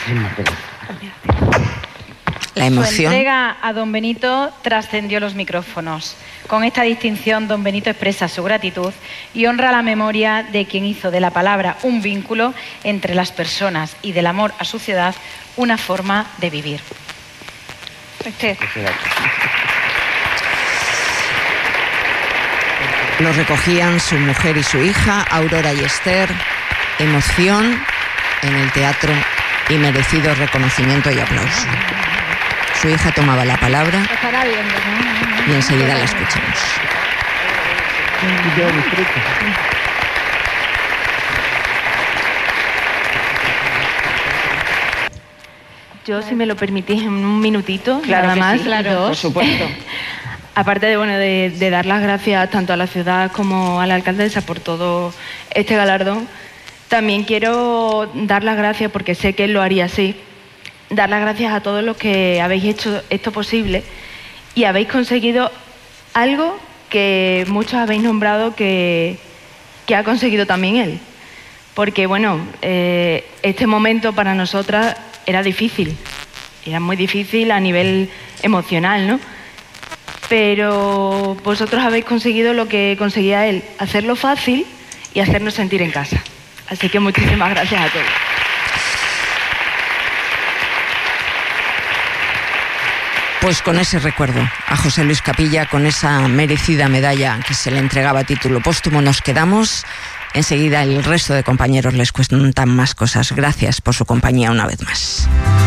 La emoción. Su entrega a don Benito trascendió los micrófonos. Con esta distinción, don Benito expresa su gratitud y honra la memoria de quien hizo de la palabra un vínculo entre las personas y del amor a su ciudad una forma de vivir. Lo recogían su mujer y su hija, Aurora y Esther. Emoción en el teatro y merecido reconocimiento y aplauso. Su hija tomaba la palabra y enseguida la escuchamos. Yo, si me lo permitís, en un minutito, Claro nada que más. sí, claro, por supuesto. Aparte de dar las gracias tanto a la ciudad como a la alcaldesa por todo este galardón, también quiero dar las gracias, porque sé que él lo haría así, dar las gracias a todos los que habéis hecho esto posible y habéis conseguido algo que muchos habéis nombrado que ha conseguido también él. Porque, bueno, este momento para nosotras era difícil, era muy difícil a nivel emocional, ¿no? Pero vosotros habéis conseguido lo que conseguía él, hacerlo fácil y hacernos sentir en casa. Así que muchísimas gracias a todos. Pues con ese recuerdo a José Luis Capilla, con esa merecida medalla que se le entregaba a título póstumo, nos quedamos. Enseguida el resto de compañeros les cuentan más cosas. Gracias por su compañía una vez más.